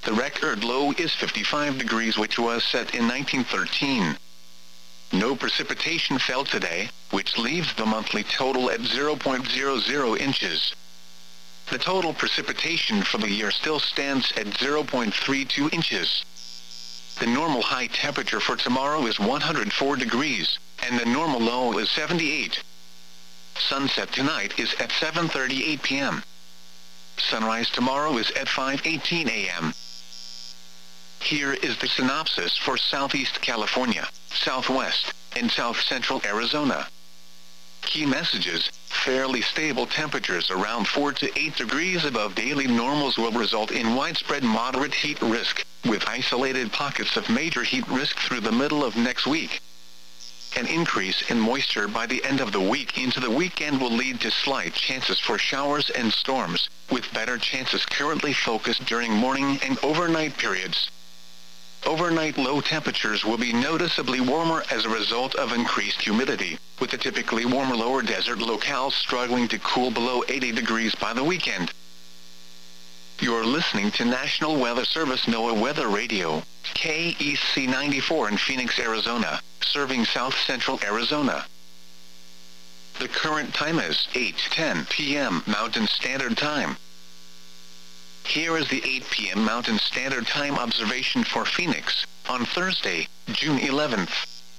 The record low is 55 degrees, which was set in 1913. No precipitation fell today, which leaves the monthly total at 0.00 inches. The total precipitation for the year still stands at 0.32 inches. The normal high temperature for tomorrow is 104 degrees, and the normal low is 78. Sunset tonight is at 7:38 p.m. Sunrise tomorrow is at 5:18 a.m. Here is the synopsis for Southeast California, Southwest, and South Central Arizona. Key messages: fairly stable temperatures around 4 to 8 degrees above daily normals will result in widespread moderate heat risk, with isolated pockets of major heat risk through the middle of next week. An increase in moisture by the end of the week into the weekend will lead to slight chances for showers and storms, with better chances currently focused during morning and overnight periods. Overnight low temperatures will be noticeably warmer as a result of increased humidity, with the typically warmer lower desert locales struggling to cool below 80 degrees by the weekend. You're listening to National Weather Service NOAA Weather Radio, KEC 94 in Phoenix, Arizona, serving South Central Arizona. The current time is 8:10 p.m. Mountain Standard Time. Here is the 8 p.m. Mountain Standard Time observation for Phoenix, on Thursday, June 11th.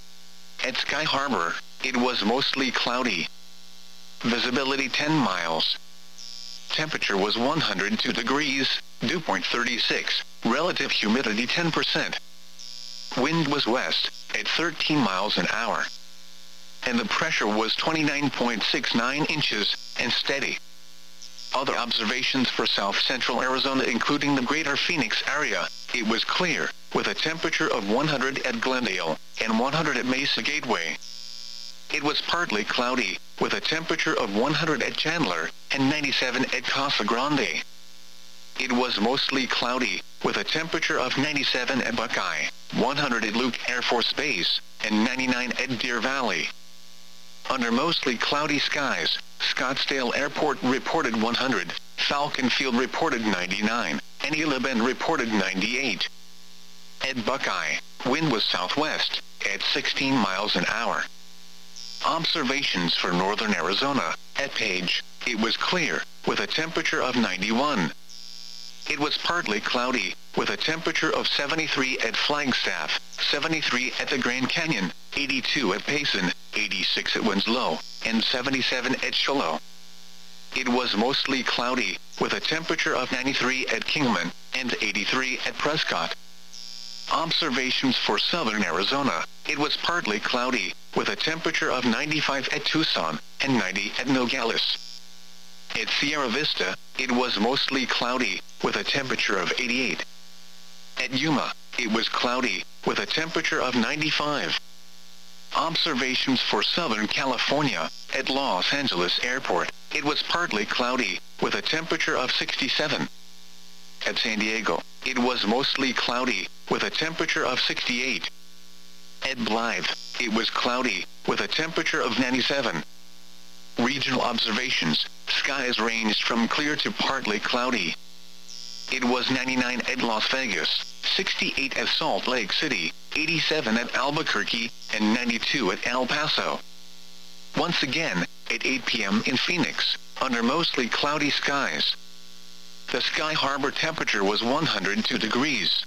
At Sky Harbor, it was mostly cloudy. Visibility 10 miles. Temperature was 102 degrees, dew point 36, relative humidity 10%. Wind was west, at 13 miles an hour. And the pressure was 29.69 inches, and steady. Other observations for South Central Arizona, including the greater Phoenix area: it was clear, with a temperature of 100 at Glendale, and 100 at Mesa Gateway. It was partly cloudy, with a temperature of 100 at Chandler, and 97 at Casa Grande. It was mostly cloudy, with a temperature of 97 at Buckeye, 100 at Luke Air Force Base, and 99 at Deer Valley. Under mostly cloudy skies, Scottsdale Airport reported 100, Falcon Field reported 99, and Gila Bend reported 98. At Buckeye, wind was southwest, at 16 miles an hour. Observations for northern Arizona: at Page, it was clear, with a temperature of 91. It was partly cloudy, with a temperature of 73 at Flagstaff, 73 at the Grand Canyon, 82 at Payson, 86 at Winslow, and 77 at Shiloh. It was mostly cloudy, with a temperature of 93 at Kingman, and 83 at Prescott. Observations for southern Arizona: it was partly cloudy, with a temperature of 95 at Tucson, and 90 at Nogales. At Sierra Vista, it was mostly cloudy, with a temperature of 88. At Yuma, it was cloudy, with a temperature of 95. Observations for Southern California: at Los Angeles Airport, it was partly cloudy, with a temperature of 67. At San Diego, it was mostly cloudy, with a temperature of 68. At Blythe, it was cloudy, with a temperature of 97. Regional observations: skies ranged from clear to partly cloudy. It was 99 at Las Vegas, 68 at Salt Lake City, 87 at Albuquerque, and 92 at El Paso. Once again, at 8 p.m. in Phoenix, under mostly cloudy skies. The Sky Harbor temperature was 102 degrees.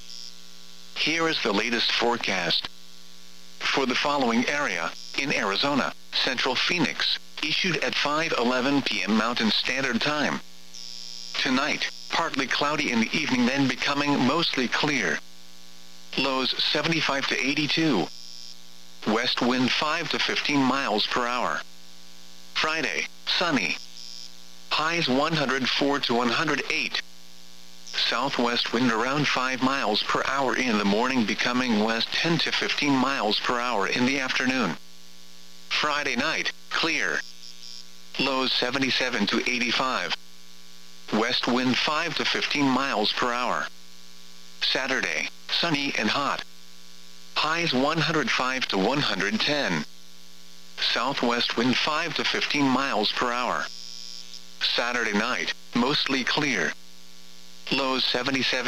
Here is the latest forecast. For the following area, in Arizona, Central Phoenix, issued at 5:11 p.m. Mountain Standard Time. Tonight, partly cloudy in the evening, then becoming mostly clear. Lows 75 to 82. West wind 5 to 15 miles per hour. Friday, sunny. Highs 104 to 108. Southwest wind around 5 miles per hour in the morning, becoming west 10 to 15 miles per hour in the afternoon. Friday night, clear. Lows 77 to 85. West wind 5 to 15 miles per hour. Saturday, sunny and hot. Highs 105 to 110. Southwest wind 5 to 15 miles per hour. Saturday night, mostly clear. Lows 77